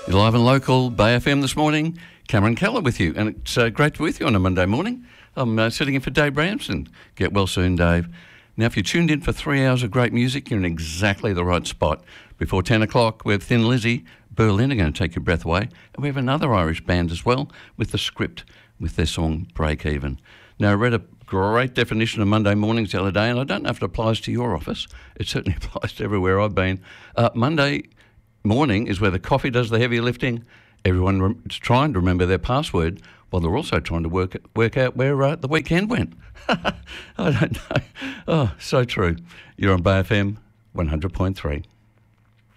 You're live and local, Bay FM this morning. Cameron Keller with you, and it's great to be with you on a Monday morning. I'm sitting in for Dave Bramson. Get well soon, Dave. Now, if you tuned in for 3 hours of great music, you're in exactly the right spot. Before 10 o'clock, we have Thin Lizzy, Berlin are going to take your breath away. And we have another Irish band as well with The Script, with their song Break Even. Now, I read a great definition of Monday mornings the other day, and I don't know if it applies to your office. It certainly applies to everywhere I've been. Monday morning is where the coffee does the heavy lifting. Everyone is trying to remember their password while they're also trying to work out where the weekend went. I don't know. Oh, so true. You're on Bay FM 100.3.